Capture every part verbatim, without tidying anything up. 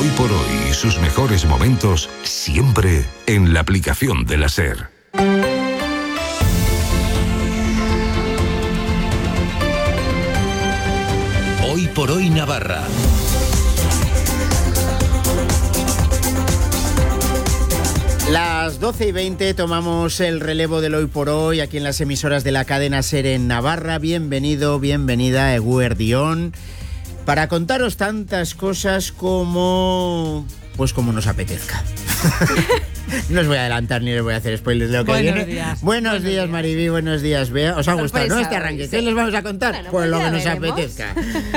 Hoy por hoy, sus mejores momentos siempre en la aplicación de la SER. Hoy por hoy Navarra. Las doce y veinte tomamos el relevo del Hoy por Hoy aquí en las emisoras de la cadena SER en Navarra. Bienvenido, bienvenida, Eguer Dión, para contaros tantas cosas como... pues como nos apetezca. No os voy a adelantar ni les voy a hacer spoilers de lo que buenos viene. Días. Buenos, buenos días, Maribí, buenos días, Bea. ¿Os ha gustado, no, este arranque? ¿Qué les vamos a contar? Bueno, pues pues lo ya que nos veremos. apetezca.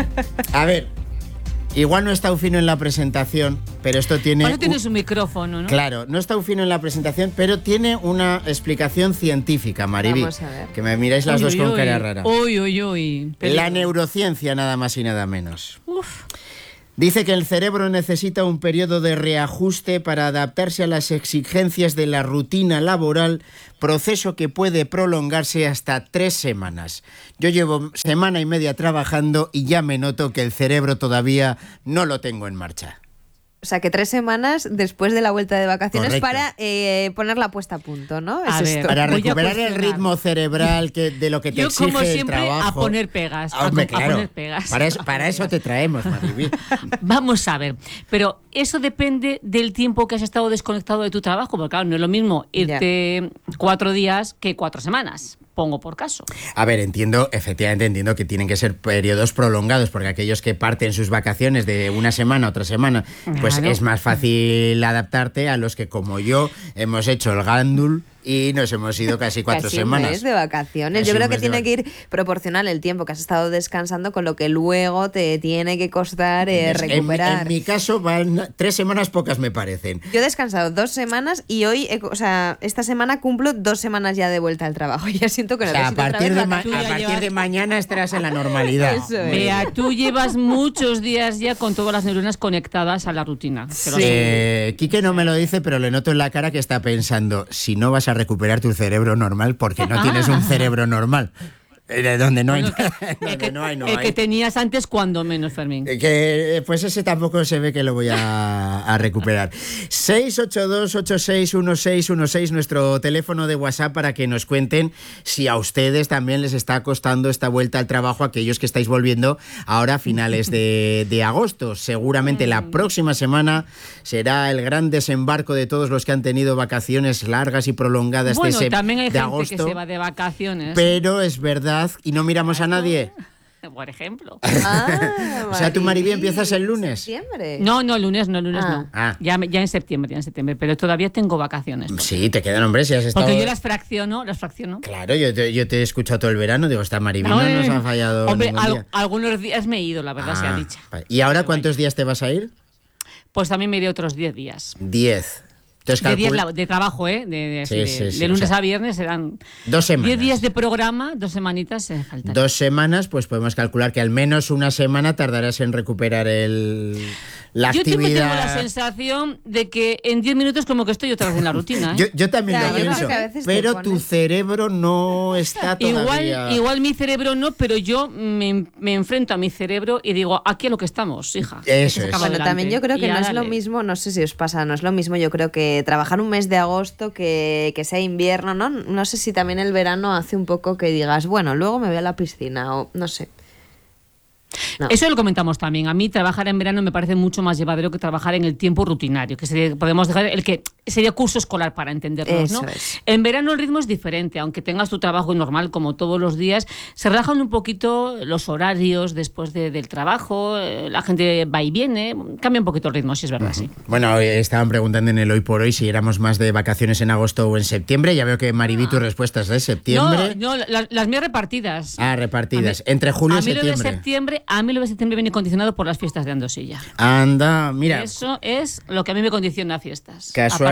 A ver, igual no he estado fino en la presentación, pero esto tiene... Por eso tienes un micrófono, ¿no? Claro, no he estado fino en la presentación, pero tiene una explicación científica, Maribí. Vamos a ver. Que me miráis las Uy, dos uy, con uy. cara rara. Uy, uy, uy. Peligro. La neurociencia, nada más y nada menos. Uf. Dice que el cerebro necesita un periodo de reajuste para adaptarse a las exigencias de la rutina laboral, proceso que puede prolongarse hasta tres semanas. Yo llevo semana y media trabajando y ya me noto que el cerebro todavía no lo tengo en marcha. O sea, que tres semanas después de la vuelta de vacaciones. Correcto. para eh, poner la puesta a punto, ¿no? A Es ver, esto. Para Voy a recuperar el cuestionar. ritmo cerebral que, de lo que te Yo, exige como el siempre, trabajo. a poner pegas. Ah, a, hombre, a claro. poner pegas. Para eso, para eso te traemos, Maribí. Vamos a ver, pero eso depende del tiempo que has estado desconectado de tu trabajo, porque claro, no es lo mismo irte cuatro días que cuatro semanas, pongo por caso. A ver, entiendo, efectivamente entiendo que tienen que ser periodos prolongados, porque aquellos que parten sus vacaciones de una semana a otra semana, pues Claro. es más fácil adaptarte a los que, como yo, hemos hecho el gándul y nos hemos ido casi cuatro Casi semanas. un mes de vacaciones. Casi Yo un creo que mes de tiene que ir proporcional el tiempo que has estado descansando con lo que luego te tiene que costar eh, En- recuperar. En, mi caso, van tres semanas pocas me parecen. Yo he descansado dos semanas y hoy, he- o sea, esta semana cumplo dos semanas ya de vuelta al trabajo. Ya siento que O sea, a necesito otra partir, vez de, ma- vacaciones. a ya partir llevas- de mañana estarás en la normalidad. Eso es. Vea, tú llevas muchos días ya con todas las neuronas conectadas a la rutina. Te lo aseguro. Eh, Quique no me lo dice, pero le noto en la cara que está pensando, si no vas a recuperar tu cerebro normal, porque no tienes un cerebro normal. Eh, De donde no hay, Bueno, que- donde el que, no hay, no el hay. que tenías antes, cuando menos, Fermín. Eh, Que pues ese tampoco se ve que lo voy a, a recuperar. seis ocho dos ocho seis uno seis uno seis, nuestro teléfono de WhatsApp, para que nos cuenten si a ustedes también les está costando esta vuelta al trabajo, aquellos que estáis volviendo ahora a finales de, de agosto. Seguramente la próxima semana será el gran desembarco de todos los que han tenido vacaciones largas y prolongadas Bueno, de, ese- también hay de gente agosto. que se va de vacaciones. Pero es verdad, y no miramos a nadie. Por ejemplo. Ah, O sea, tú, Maribí, Maribí, empiezas el lunes. Septiembre. No, no, lunes no, lunes Ah. no. Ah. Ya, me- ya en septiembre, ya en septiembre. Pero todavía tengo vacaciones. Porque, Sí, te quedan, hombre, si has estado... porque yo las fracciono, las fracciono. Claro, yo te, yo te he escuchado todo el verano, digo, esta Maribí no eh, nos ha fallado Hombre, ningún al- día. algunos días me he ido, la verdad sea Ah, dicha. vale. ¿Y ahora cuántos días te vas a ir? Pues también me iré otros diez días. Diez. Entonces, De, diez calcula- la- de trabajo, ¿eh? De, de- Sí, de- sí, de sí, lunes o sea, a viernes serán dos semanas. diez días de programa, dos semanitas eh, faltan. Dos semanas, pues podemos calcular que al menos una semana tardarás en recuperar el, la Yo siempre actividad. tengo la sensación de que en diez minutos como que estoy otra vez en la rutina. ¿eh? Yo, yo también Ya, lo yo creo pienso, que a veces te pero pones- tu cerebro no está todavía... Igual, igual mi cerebro no, pero yo me, me enfrento a mi cerebro y digo, aquí a lo que estamos, hija. Eso Que se es. acaba Bueno, adelante. también yo creo que Y no a es lo darle. mismo, no sé si os pasa, no es lo mismo, yo creo que trabajar un mes de agosto que, que sea invierno, ¿no? No sé si también el verano hace un poco que digas, bueno, luego me voy a la piscina o no sé. No. Eso lo comentamos también. A mí trabajar en verano me parece mucho más llevadero que trabajar en el tiempo rutinario, que sería, podemos dejar el que sería curso escolar para entendernos, Eso ¿no? es. En verano el ritmo es diferente, aunque tengas tu trabajo normal como todos los días, se relajan un poquito los horarios después de- del trabajo, eh, la gente va y viene, cambia un poquito el ritmo, si es verdad, sí. Bueno, eh, estaban preguntando en el Hoy por Hoy si éramos más de vacaciones en agosto o en septiembre. Ya veo que Maribí, tu respuesta es de septiembre. No, no, la- las mías repartidas. Ah, repartidas. A mí- Entre julio y a mí lo de septiembre. septiembre, a mí lo de septiembre viene condicionado por las fiestas de Andosilla. Anda, mira. Eso es lo que a mí me condiciona a fiestas. Casual- A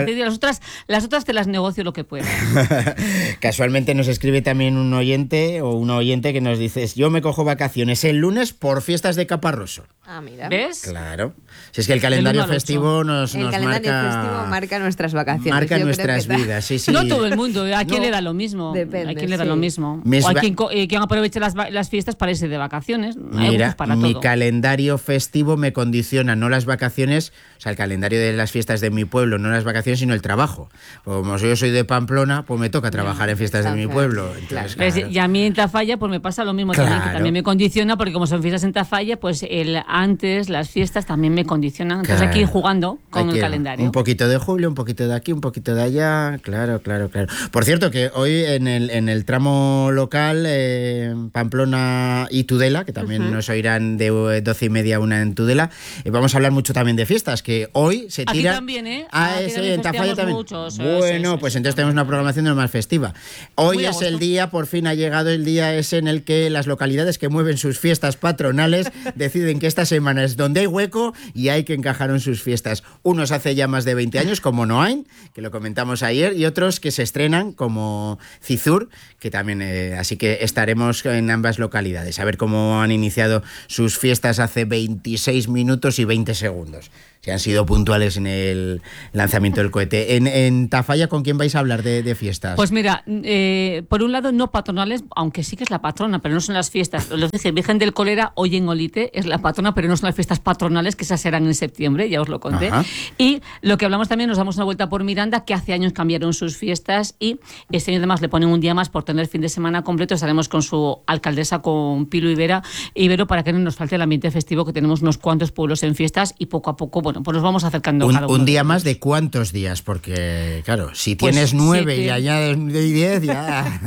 partir de las otras, las otras te las negocio lo que pueda. Casualmente nos escribe también un oyente o una oyente que nos dice, yo me cojo vacaciones el lunes por fiestas de Caparroso. Ah, mira. ¿Ves? Claro. Si es que el calendario El uno al festivo nos, El nos calendario marca... festivo marca nuestras vacaciones. Marca Yo nuestras creo que vidas, sí, sí. No todo el mundo, ¿a quién No. le da lo mismo? Depende, ¿A quién le da sí. lo mismo? Mis o hay va- quien, co- eh, quien aproveche las, va- las fiestas para irse de vacaciones. Hay Mira, gustos para mi todo. calendario festivo me condiciona, no las vacaciones, o sea, el calendario de las fiestas de mi pueblo, no las vacaciones, sino el trabajo. Como yo soy de Pamplona, pues me toca trabajar en fiestas de mi pueblo. Entonces, ¿Ves? claro. Y a mí en Tafalla pues me pasa lo mismo también, que Claro. también me condiciona, porque como son fiestas en Tafalla, pues el antes, las fiestas también me condicionan. Entonces hay que ir Claro. jugando con Hay el que- calendario. Un poquito de julio, un poquito de aquí, un poquito de allá. Claro, claro, claro. Por cierto, que hoy en el, en el tramo local, eh, Pamplona y Tudela, que también Ujú. nos oirán de doce y media a una en Tudela, eh, vamos a hablar mucho también de fiestas, que hoy se Aquí tira... también, ¿eh? Ah, Aquí sí, también en Tafalla festejamos también. mucho, sí, Bueno, sí, sí, pues sí, entonces también. tenemos una programación de lo más festiva. Hoy Muy a es gusto. el día, por fin ha llegado el día ese en el que las localidades que mueven sus fiestas patronales deciden que esta semana es donde hay hueco y hay que encajar en sus fiestas. Unos hace ya más de veinte años, como Noain, que lo comentamos ayer, y otros que se estrenan, como Cizur, que también, eh, así que estaremos en ambas localidades, a ver cómo han iniciado sus fiestas hace veintiséis minutos y veinte segundos. Si han sido puntuales en el lanzamiento del cohete. En, en Tafalla, ¿con quién vais a hablar de, de fiestas? Pues mira, eh, por un lado no patronales, aunque sí que es la patrona, pero no son las fiestas. Os dije, Virgen del Cólera hoy en Olite es la patrona, pero no son las fiestas patronales, que esas serán en septiembre, ya os lo conté. Ajá. Y lo que hablamos también, nos damos una vuelta por Miranda, que hace años cambiaron sus fiestas y este año además le ponen un día más por tener fin de semana completo. Estaremos con su alcaldesa, con Pilu Ibera, Ibero, para que no nos falte el ambiente festivo, que tenemos unos cuantos pueblos en fiestas y poco a poco, bueno, pues nos vamos acercando Un, cada uno un de día ellos. más de cuántos días, porque claro, si Pues tienes nueve siete. y añades diez, ya...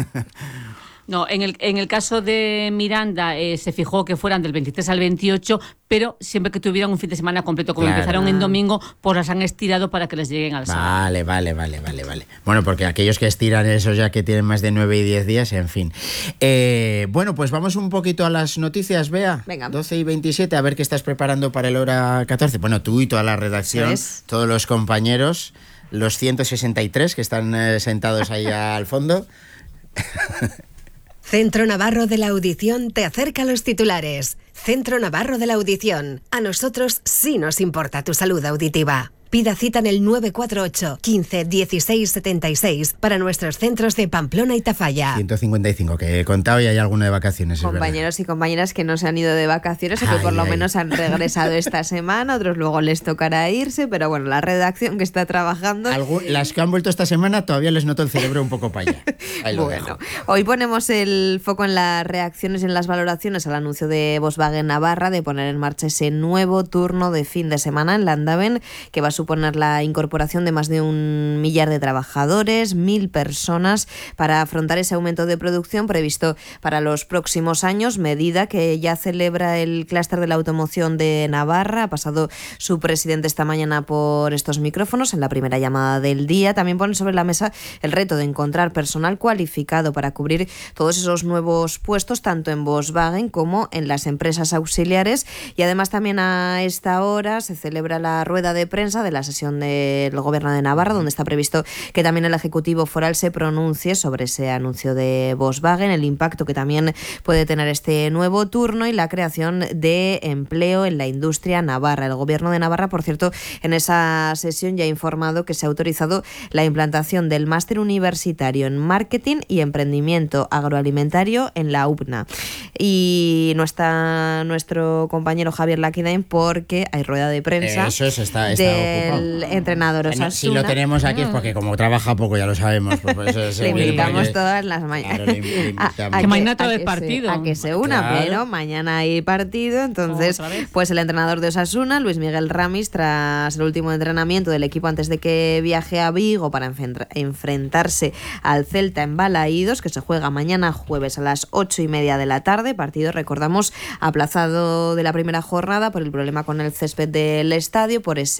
No, en el, en el caso de Miranda eh, se fijó que fueran del veintitrés al veintiocho, pero siempre que tuvieran un fin de semana completo, como Claro. empezaron en domingo, pues las han estirado para que les lleguen al sábado. Vale, vale, vale, vale, vale. Bueno, porque aquellos que estiran esos ya que tienen más de nueve y diez días, en fin. Eh, bueno, pues vamos un poquito a las noticias, Bea. Venga. doce y veintisiete, a ver qué estás preparando para el hora catorce. Bueno, tú y toda la redacción, Eso es. todos los compañeros, los ciento sesenta y tres que están eh, sentados ahí al fondo. Centro Navarro de la Audición te acerca a los titulares. Centro Navarro de la Audición. A nosotros sí nos importa tu salud auditiva. Pida cita en el nueve cuatro ocho, quince, dieciséis, setenta y seis para nuestros centros de Pamplona y Tafalla. ciento cincuenta y cinco, que he contado y hay alguno de vacaciones, es verdad. Compañeros y compañeras que no se han ido de vacaciones o que Ay, por lo ay. menos han regresado esta semana, otros luego les tocará irse, pero bueno, la redacción que está trabajando... Algún- las que han vuelto esta semana todavía les noto el cerebro un poco para allá. Ahí lo Bueno, dejo. hoy ponemos el foco en las reacciones y en las valoraciones al anuncio de Volkswagen Navarra de poner en marcha ese nuevo turno de fin de semana en Landaven, que va a suponer la incorporación de más de un millar de trabajadores, mil personas, para afrontar ese aumento de producción previsto para los próximos años, medida que ya celebra el clúster de la automoción de Navarra. Ha pasado su presidente esta mañana por estos micrófonos en la primera llamada del día. También pone sobre la mesa el reto de encontrar personal cualificado para cubrir todos esos nuevos puestos, tanto en Volkswagen como en las empresas auxiliares. Y además también a esta hora se celebra la rueda de prensa de la sesión del Gobierno de Navarra, donde está previsto que también el Ejecutivo Foral se pronuncie sobre ese anuncio de Volkswagen, el impacto que también puede tener este nuevo turno y la creación de empleo en la industria navarra. El Gobierno de Navarra, por cierto, en esa sesión ya ha informado que se ha autorizado la implantación del máster universitario en marketing y emprendimiento agroalimentario en la U P N A. Y no está nuestro compañero Javier Laquidain porque hay rueda de prensa Eso es, está, está del ocupado. entrenador Eh, no, Osasuna. Si lo tenemos aquí es porque como trabaja poco, ya lo sabemos. Pues por eso se Le viene invitamos porque- todas las mañanas. Claro, le- le invitamos. Que mañana otra a vez que se- partido. a que se una, Claro. pero mañana hay partido. Entonces, Otra vez. pues el entrenador de Osasuna, Luis Miguel Ramis, tras el último entrenamiento del equipo antes de que viaje a Vigo para enfren- enfrentarse al Celta en Balaídos, que se juega mañana jueves a las ocho y media de la tarde. Partido, recordamos, aplazado de la primera jornada por el problema con el césped del estadio, por ese hongo. Así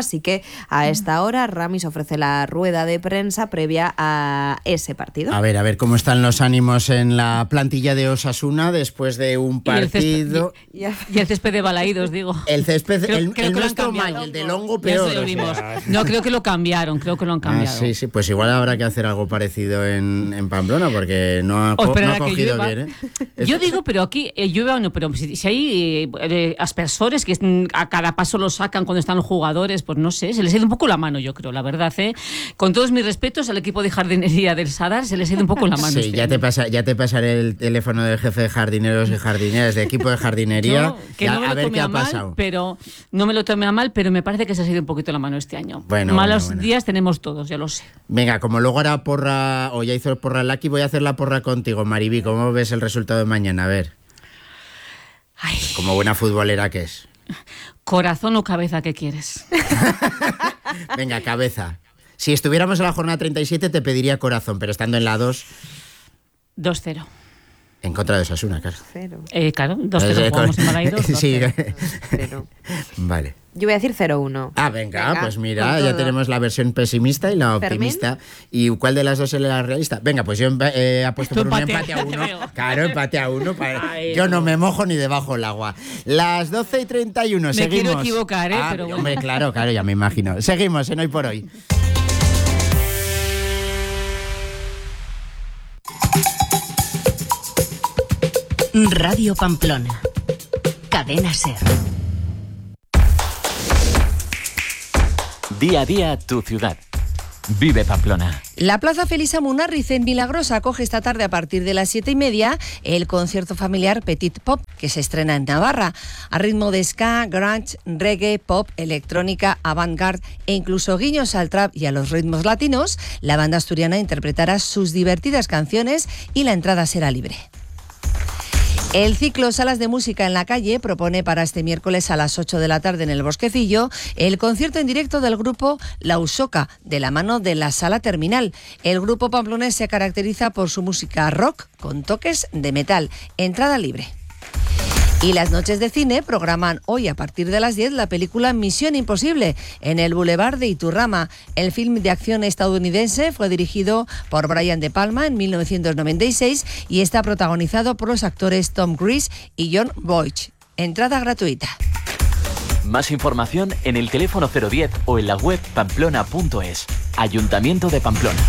así que a esta hora Ramis ofrece la rueda de prensa previa a ese partido. A ver, a ver cómo están los ánimos en la plantilla de Osasuna después de un partido. Y el césped, y, y el césped de Balaídos, digo. El césped, creo, el, creo el que nuestro mal, el de Longo peor. O sea. No, creo que lo cambiaron, creo que lo han cambiado. Ah, sí, sí, pues igual habrá que hacer algo parecido en, en Pamplona, porque no ha, co- no ha cogido bien, ¿eh? Yo digo, pero aquí eh, llueve o no, pero si, si hay eh, eh, aspersores que a cada paso lo sacan cuando están los jugadores, pues no sé, se les ha ido un poco la mano, yo creo, la verdad, ¿eh? Con todos mis respetos al equipo de jardinería del Sadar, se les ha ido un poco la mano. Sí, este ya año. te, pasa, ya te pasaré el teléfono del jefe de jardineros y jardineras de equipo de jardinería. Yo, que ya, no me a lo ver tomé qué a ha mal, pasado. pero no me lo tomé a mal, pero me parece que se ha ido un poquito la mano este año. Bueno, Malos bueno, bueno. días tenemos todos, ya lo sé. Venga, como luego hará porra, o ya hizo porra Lucky, voy a hacer la porra contigo, Mariví. ¿Cómo ves el resultado de mañana? A ver. Ay. Como buena futbolera que es. Corazón o cabeza, ¿qué quieres? Venga, cabeza. Si estuviéramos en la jornada treinta y siete te pediría corazón, pero estando en la dos... dos cero. En contra de Osasuna, claro. Cero. Eh, claro, dos cero jugamos en Balaídos. Sí. Cero. Vale. Yo voy a decir cero uno. Ah, venga, Venga, pues con mira, todo. ya tenemos la versión pesimista y la ¿Fermín? optimista. ¿Y cuál de las dos es la realista? Venga, pues yo he apuesto Tú por un empate, empate a ya te uno. veo. Claro, empate a uno. Para... Ay, yo no no. me mojo ni debajo del agua. Las doce y treinta y uno, Me seguimos. quiero equivocar, ¿eh? Ah, Pero bueno. Hombre, claro, claro, ya me imagino. Seguimos en Hoy por Hoy. Radio Pamplona. Cadena SER. Día a día tu ciudad. Vive Pamplona. La Plaza Felisa Munarriz en Milagrosa acoge esta tarde a partir de las siete y media el concierto familiar Petit Pop, que se estrena en Navarra, a ritmo de ska, grunge, reggae, pop, electrónica, avant-garde e incluso guiños al trap y a los ritmos latinos. La banda asturiana interpretará sus divertidas canciones y la entrada será libre. El ciclo Salas de Música en la Calle propone para este miércoles a las ocho de la tarde en el Bosquecillo el concierto en directo del grupo La Usoca, de la mano de la Sala Terminal. El grupo pamplonés se caracteriza por su música rock con toques de metal. Entrada libre. Y las noches de cine programan hoy a partir de las diez la película Misión Imposible en el Boulevard de Iturrama. El film de acción estadounidense fue dirigido por Brian De Palma en mil novecientos noventa y seis y está protagonizado por los actores Tom Cruise y Jon Voight. Entrada gratuita. Más información en el teléfono cero diez o en la web pamplona punto es. Ayuntamiento de Pamplona.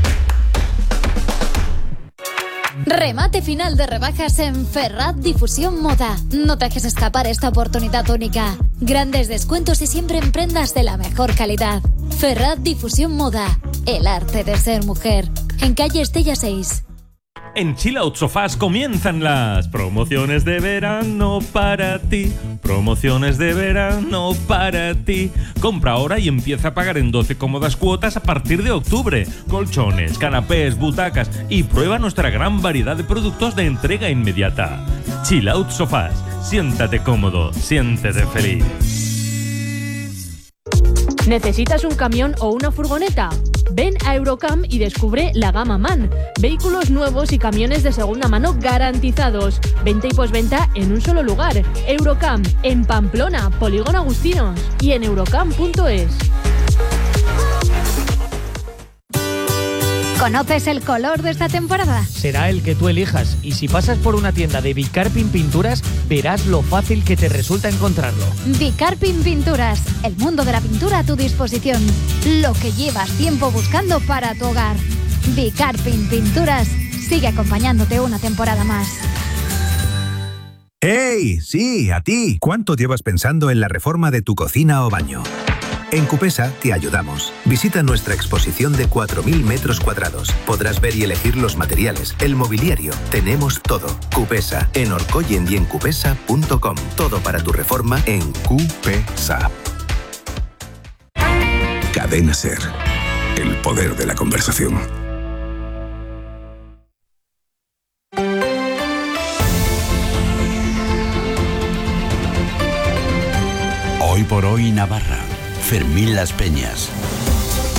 Remate final de rebajas en Ferrat Difusión Moda. No te dejes escapar esta oportunidad única. Grandes descuentos y siempre en prendas de la mejor calidad. Ferrat Difusión Moda. El arte de ser mujer. En calle Estella seis. En Chill Out Sofás comienzan las promociones de verano para ti. Promociones de verano para ti. Compra ahora y empieza a pagar en doce cómodas cuotas a partir de octubre. Colchones, canapés, butacas y prueba nuestra gran variedad de productos de entrega inmediata. Chill Out Sofás. Siéntate cómodo, siéntete feliz. ¿Necesitas un camión o una furgoneta? Ven a Eurocam y descubre la gama MAN. Vehículos nuevos y camiones de segunda mano garantizados. Venta y posventa en un solo lugar. Eurocam, en Pamplona, Polígono Agustinos y en eurocam punto es. ¿Conoces el color de esta temporada? Será el que tú elijas y si pasas por una tienda de Bicarpin Pinturas verás lo fácil que te resulta encontrarlo. Bicarpin Pinturas, el mundo de la pintura a tu disposición. Lo que llevas tiempo buscando para tu hogar. Bicarpin Pinturas sigue acompañándote una temporada más. ¡Hey! Sí, a ti. ¿Cuánto llevas pensando en la reforma de tu cocina o baño? En Cupesa te ayudamos. Visita nuestra exposición de cuatro mil metros cuadrados. Podrás ver y elegir los materiales, el mobiliario. Tenemos todo. Cupesa, en Orcoyen y en cupesa punto com. Todo para tu reforma en Cupesa. Cadena SER. El poder de la conversación. Hoy por hoy Navarra. Fermín Las Peñas.